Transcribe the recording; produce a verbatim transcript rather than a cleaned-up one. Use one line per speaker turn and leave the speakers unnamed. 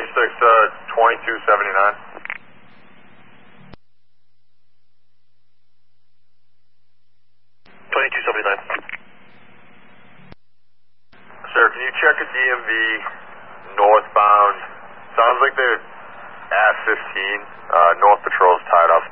twenty-six, uh, twenty-two seventy-nine.
twenty-two seventy-nine.
Sir, can you check a D M V northbound? Sounds like they're at fifteen. Uh, North Patrol's tied off